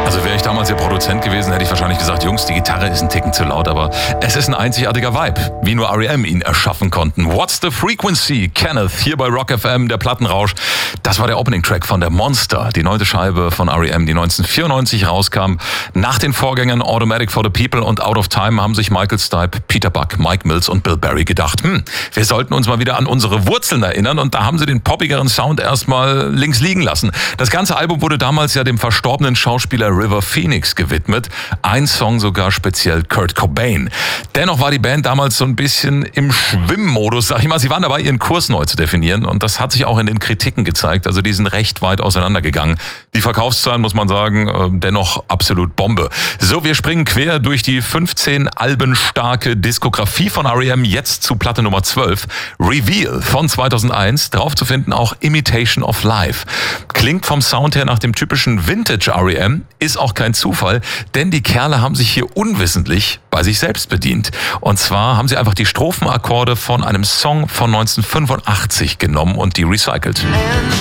Also wäre ich damals der Produzent gewesen, hätte ich wahrscheinlich gesagt, Jungs, die Gitarre ist ein Ticken zu laut, aber es ist ein einzigartiger Vibe, wie nur R.E.M. ihn erschaffen konnten. What's the Frequency? Kenneth, hier bei Rock FM, der Plattenrausch. Das war der Opening-Track von der Monster, die 9. Scheibe von R.E.M., die 1994 rauskam. Nach den Vorgängern Automatic for the People und Out of Time haben sich Michael Stipe, Peter Buck, Mike Mills und Bill Berry gedacht, wir sollten uns mal wieder an unsere Wurzeln erinnern, und da haben sie den poppigeren Sound erstmal links liegen lassen. Das ganze Album wurde damals ja dem verstorbenen Schauspieler River Phoenix gewidmet. Ein Song sogar speziell Kurt Cobain. Dennoch war die Band damals so ein bisschen im Schwimmmodus, sag ich mal. Sie waren dabei, ihren Kurs neu zu definieren, und das hat sich auch in den Kritiken gezeigt. Also die sind recht weit auseinandergegangen. Die Verkaufszahlen, muss man sagen, dennoch absolut Bombe. So, wir springen quer durch die 15 Alben starke Diskografie von R.E.M. jetzt zu Platte Nummer 12. Reveal von 2001. Drauf zu finden auch Imitation of Life. Klingt vom Sound her nach dem typischen Vintage R.E.M., ist auch kein Zufall, denn die Kerle haben sich hier unwissentlich bei sich selbst bedient. Und zwar haben sie einfach die Strophenakkorde von einem Song von 1985 genommen und die recycelt.